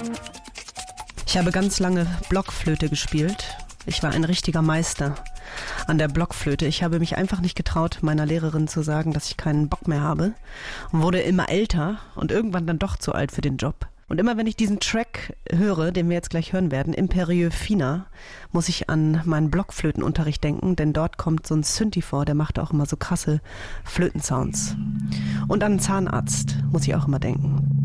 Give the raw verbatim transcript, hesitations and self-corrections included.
Ich habe ganz lange Blockflöte gespielt. Ich war ein richtiger Meister an der Blockflöte. Ich habe mich einfach nicht getraut, meiner Lehrerin zu sagen, dass ich keinen Bock mehr habe und wurde immer älter und irgendwann dann doch zu alt für den Job. Und immer wenn ich diesen Track höre, den wir jetzt gleich hören werden, Imperieux Fina, muss ich an meinen Blockflötenunterricht denken, denn dort kommt so ein Synthi vor, der macht auch immer so krasse Flötensounds. Und an einen Zahnarzt muss ich auch immer denken.